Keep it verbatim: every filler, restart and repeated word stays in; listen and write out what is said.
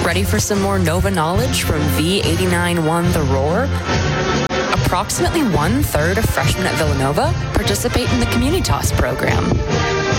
Ready for some more Nova knowledge from V eighty-nine point one The Roar? Approximately one-third of freshmen at Villanova participate in the Communitas program.